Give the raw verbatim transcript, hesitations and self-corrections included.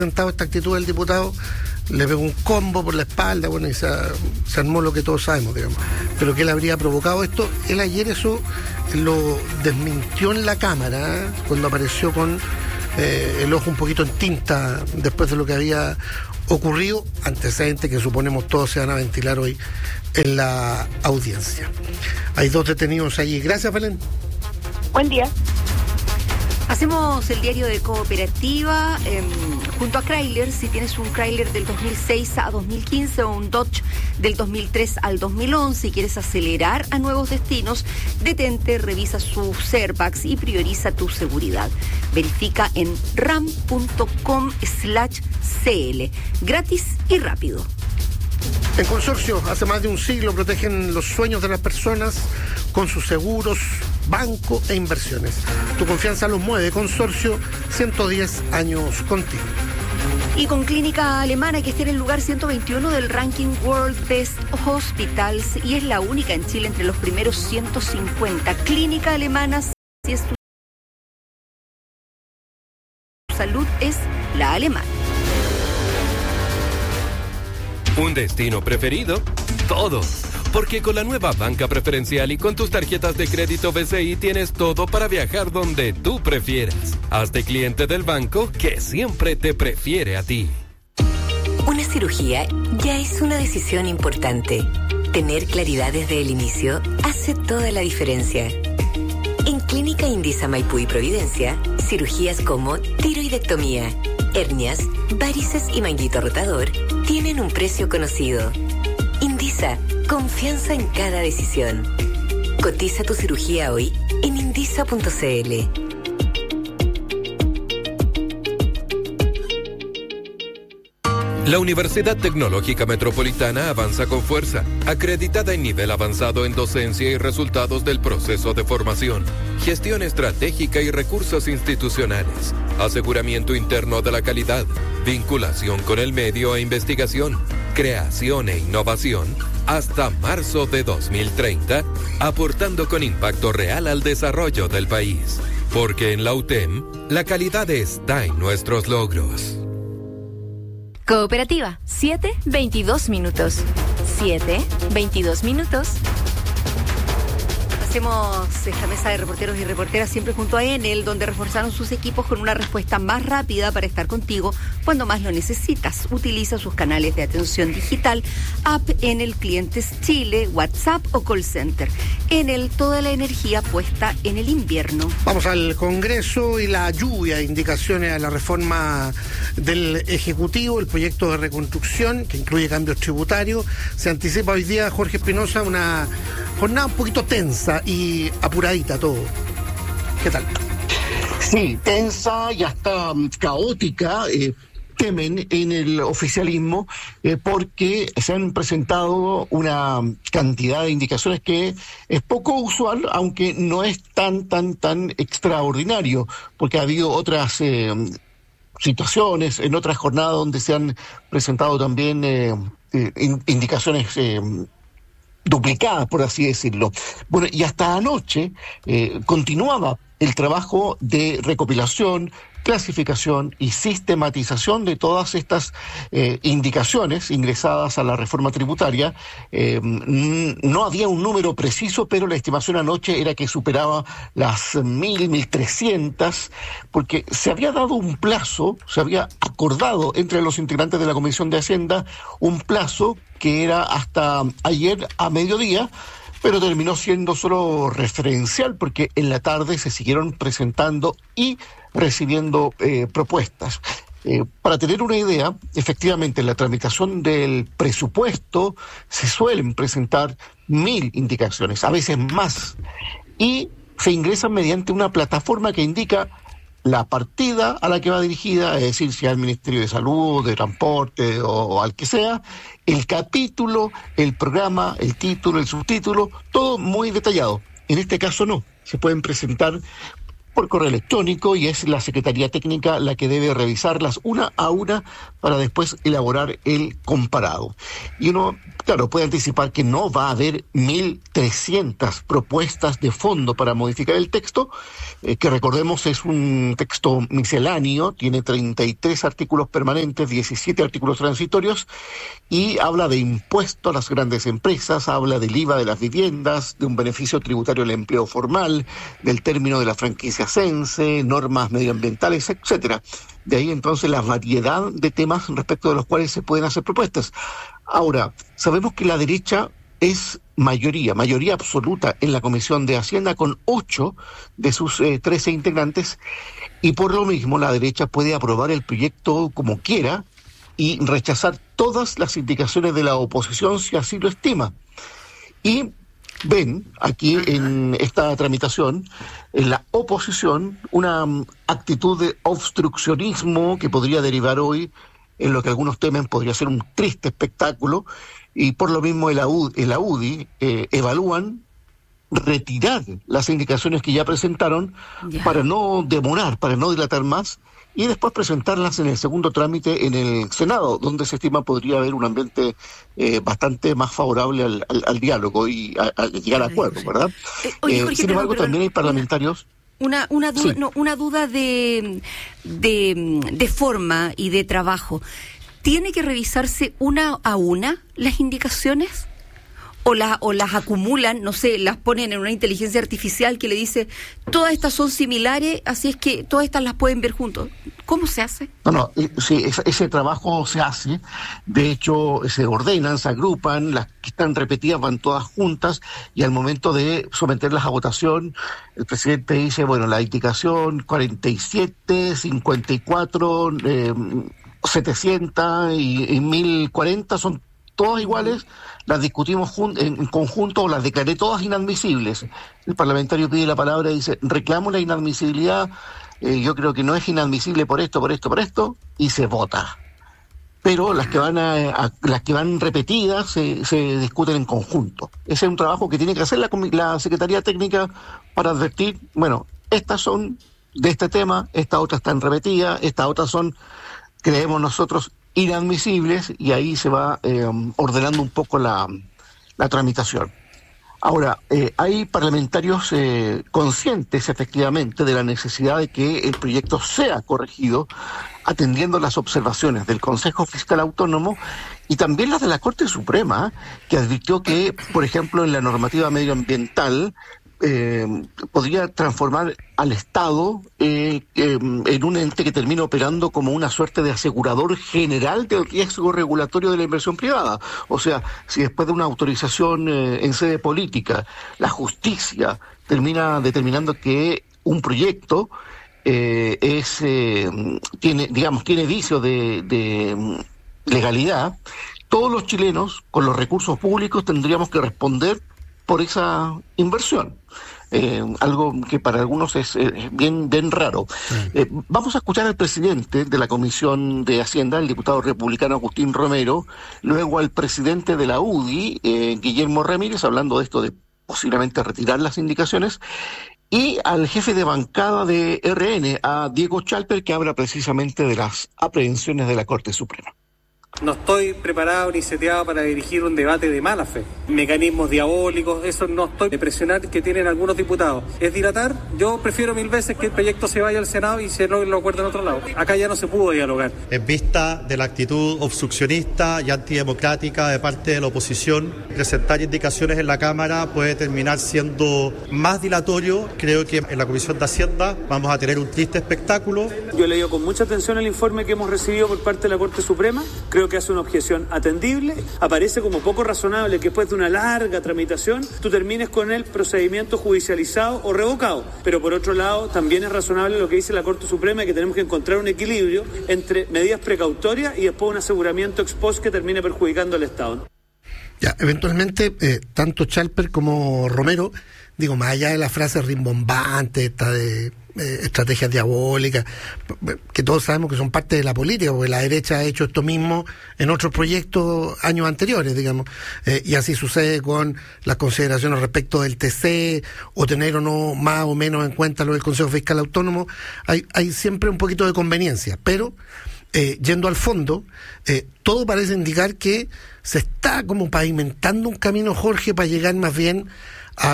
presentado esta actitud del diputado, le pegó un combo por la espalda, bueno, y se, se armó lo que todos sabemos, digamos. Pero que él habría provocado esto, él ayer eso lo desmintió en la Cámara, ¿eh? Cuando apareció con eh, el ojo un poquito en tinta después de lo que había ocurrido, antecedentes que suponemos todos se van a ventilar hoy en la audiencia. Hay dos detenidos allí. Gracias, Belén. Buen día. Hacemos el diario de Cooperativa eh, junto a Chrysler. Si tienes un Chrysler del dos mil seis a dos mil quince o un Dodge del dos mil tres al dos mil once y quieres acelerar a nuevos destinos, detente, revisa sus airbags y prioriza tu seguridad. Verifica en ram.com slash cl. Gratis y rápido. En Consorcio, hace más de un siglo protegen los sueños de las personas con sus seguros, banco e inversiones. Tu confianza los mueve. Consorcio, ciento diez años contigo. Y con Clínica Alemana, que está en el lugar ciento veintiuno del ranking World Best Hospitals y es la única en Chile entre los primeros ciento cincuenta. Clínica Alemana, si es tu salud, es la alemana. ¿Un destino preferido? Todos. Porque con la nueva banca preferencial y con tus tarjetas de crédito B C I tienes todo para viajar donde tú prefieras. Hazte cliente del banco que siempre te prefiere a ti. Una cirugía ya es una decisión importante. Tener claridad desde el inicio hace toda la diferencia. En Clínica Indisa Maipú y Providencia, cirugías como tiroidectomía, hernias, varices y manguito rotador tienen un precio conocido. Indisa, confianza en cada decisión. Cotiza tu cirugía hoy en indisa punto cl. La Universidad Tecnológica Metropolitana avanza con fuerza, acreditada en nivel avanzado en docencia y resultados del proceso de formación, gestión estratégica y recursos institucionales, aseguramiento interno de la calidad, vinculación con el medio e investigación, creación e innovación, hasta marzo de dos mil treinta, aportando con impacto real al desarrollo del país. Porque en la U T E M, la calidad está en nuestros logros. Cooperativa, siete veintidós minutos. siete veintidós minutos. Hacemos esta mesa de reporteros y reporteras siempre junto a Enel, donde reforzaron sus equipos con una respuesta más rápida para estar contigo cuando más lo necesitas. Utiliza sus canales de atención digital, app Enel Clientes Chile, WhatsApp o call center. Enel, toda la energía puesta en el invierno. Vamos al Congreso y la lluvia de indicaciones a la reforma del Ejecutivo, el proyecto de reconstrucción que incluye cambios tributarios. Se anticipa hoy día, Jorge Espinosa, una jornada un poquito tensa y apuradita todo. ¿Qué tal? Sí, tensa y hasta caótica. Eh, temen en el oficialismo eh, porque se han presentado una cantidad de indicaciones que es poco usual, aunque no es tan, tan, tan extraordinario, porque ha habido otras eh, situaciones en otras jornadas donde se han presentado también eh, eh, indicaciones eh, duplicadas, por así decirlo. Bueno, y hasta anoche eh, continuaba el trabajo de recopilación, clasificación y sistematización de todas estas eh, indicaciones ingresadas a la reforma tributaria. Eh, no había un número preciso, pero la estimación anoche era que superaba las mil, mil trescientas, porque se había dado un plazo, se había acordado entre los integrantes de la Comisión de Hacienda un plazo que era hasta ayer a mediodía, pero terminó siendo solo referencial porque en la tarde se siguieron presentando y recibiendo eh, propuestas. Eh, para tener una idea, efectivamente en la tramitación del presupuesto se suelen presentar mil indicaciones, a veces más, y se ingresan mediante una plataforma que indica la partida a la que va dirigida, es decir, si al Ministerio de Salud, de Transporte o, o al que sea, el capítulo, el programa, el título, el subtítulo, todo muy detallado. En este caso no, se pueden presentar por correo electrónico y es la Secretaría Técnica la que debe revisarlas una a una para después elaborar el comparado. Y uno, claro, puede anticipar que no va a haber mil trescientas propuestas de fondo para modificar el texto, eh, que recordemos es un texto misceláneo, tiene treinta y tres artículos permanentes, diecisiete artículos transitorios, y habla de impuestos a las grandes empresas, habla del I V A de las viviendas, de un beneficio tributario al empleo formal, del término de la franquicia cense, normas medioambientales, etcétera. De ahí entonces la variedad de temas respecto de los cuales se pueden hacer propuestas. Ahora, sabemos que la derecha es mayoría, mayoría absoluta en la Comisión de Hacienda con ocho de sus eh, trece integrantes, y por lo mismo la derecha puede aprobar el proyecto como quiera y rechazar todas las indicaciones de la oposición si así lo estima. Y ven aquí en esta tramitación, en la oposición, una um, actitud de obstruccionismo que podría derivar hoy en lo que algunos temen podría ser un triste espectáculo, y por lo mismo el, A U, el A U D I eh, evalúan retirar las indicaciones que ya presentaron yeah. para no demorar, para no dilatar más, y después presentarlas en el segundo trámite en el Senado, donde se estima podría haber un ambiente eh, bastante más favorable al, al, al diálogo y a, a llegar a acuerdos, ¿verdad? Eh, oye, Jorge, eh, sin embargo, pero, también hay parlamentarios... Una, una, duda, sí. no, una duda de, de, de forma y de trabajo. ¿Tiene que revisarse una a una las indicaciones? O, la, o las acumulan, no sé, las ponen en una inteligencia artificial que le dice, todas estas son similares, así es que todas estas las pueden ver juntos. ¿Cómo se hace? No, no, sí, ese, ese trabajo se hace, de hecho se ordenan, se agrupan, las que están repetidas van todas juntas, y al momento de someterlas a votación, el presidente dice, bueno, la indicación cuarenta y siete, cincuenta y cuatro, eh, setecientos y, y mil cuarenta son todas iguales, las discutimos jun- en conjunto o las declaré todas inadmisibles. El parlamentario pide la palabra y dice, reclamo la inadmisibilidad, eh, yo creo que no es inadmisible por esto, por esto, por esto, y se vota. Pero las que van a, a las que van repetidas se, se discuten en conjunto. Ese es un trabajo que tiene que hacer la, la Secretaría Técnica para advertir, bueno, estas son de este tema, estas otras están repetidas, estas otras son, creemos nosotros, inadmisibles, y ahí se va eh, ordenando un poco la, la tramitación. Ahora, eh, hay parlamentarios eh, conscientes efectivamente de la necesidad de que el proyecto sea corregido, atendiendo las observaciones del Consejo Fiscal Autónomo y también las de la Corte Suprema, que advirtió que, por ejemplo, en la normativa medioambiental, Eh, podría transformar al Estado eh, eh, en un ente que termine operando como una suerte de asegurador general del riesgo regulatorio de la inversión privada. O sea, si después de una autorización eh, en sede política, la justicia termina determinando que un proyecto eh, es eh, tiene, digamos, tiene vicio de, de legalidad, todos los chilenos, con los recursos públicos, tendríamos que responder por esa inversión. Eh, algo que para algunos es eh, bien, bien raro. Eh, vamos a escuchar al presidente de la Comisión de Hacienda, el diputado republicano Agustín Romero, luego al presidente de la U D I, eh, Guillermo Ramírez, hablando de esto de posiblemente retirar las indicaciones, y al jefe de bancada de R N, a Diego Chalper, que habla precisamente de las aprehensiones de la Corte Suprema. No estoy preparado ni seteado para dirigir un debate de mala fe. Mecanismos diabólicos, eso no estoy de presionar que tienen algunos diputados. Es dilatar, yo prefiero mil veces que el proyecto se vaya al Senado y se logre el acuerdo en otro lado. Acá ya no se pudo dialogar. En vista de la actitud obstruccionista y antidemocrática de parte de la oposición, presentar indicaciones en la Cámara puede terminar siendo más dilatorio. Creo que en la Comisión de Hacienda vamos a tener un triste espectáculo. Yo he leído con mucha atención el informe que hemos recibido por parte de la Corte Suprema. Creo que hace una objeción atendible. Aparece como poco razonable que después de una larga tramitación tú termines con el procedimiento judicializado o revocado. Pero por otro lado, también es razonable lo que dice la Corte Suprema, que tenemos que encontrar un equilibrio entre medidas precautorias y después un aseguramiento ex post que termine perjudicando al Estado, ¿no? Ya, eventualmente, eh, tanto Chalper como Romero digo, más allá de la frase rimbombante, esta de eh, estrategias diabólicas, que todos sabemos que son parte de la política, porque la derecha ha hecho esto mismo en otros proyectos años anteriores, digamos, eh, y así sucede con las consideraciones respecto del T C, o tener o no más o menos en cuenta lo del Consejo Fiscal Autónomo. Hay, hay siempre un poquito de conveniencia, pero eh, yendo al fondo, eh, todo parece indicar que se está como pavimentando un camino, Jorge, para llegar más bien